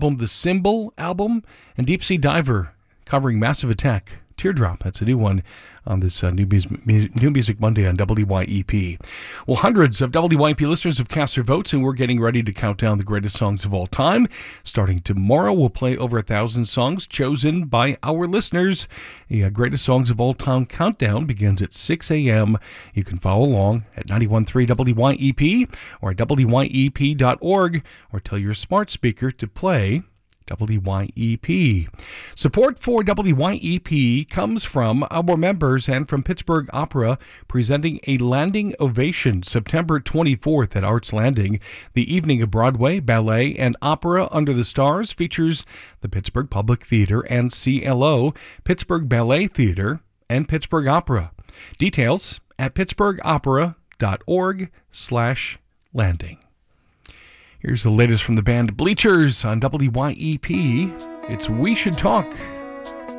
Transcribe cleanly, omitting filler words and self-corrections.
album, the Symbol album, and Deep Sea Diver covering Massive Attack. Teardrop, that's a new one on this New Music Monday on WYEP. Well, hundreds of WYEP listeners have cast their votes, and we're getting ready to count down the greatest songs of all time. Starting tomorrow, we'll play over 1,000 songs chosen by our listeners. The greatest songs of all time countdown begins at 6 a.m. You can follow along at 91.3 WYEP or at WYEP.org, or tell your smart speaker to play WYEP. Support for WYEP comes from our members and from Pittsburgh Opera, presenting a landing ovation September 24th at Arts Landing. The evening of Broadway, ballet, and opera under the stars features the Pittsburgh Public Theater and CLO, Pittsburgh Ballet Theater, and Pittsburgh Opera. Details at pittsburghopera.org/landing. Here's the latest from the band Bleachers on WYEP. It's We Should Talk.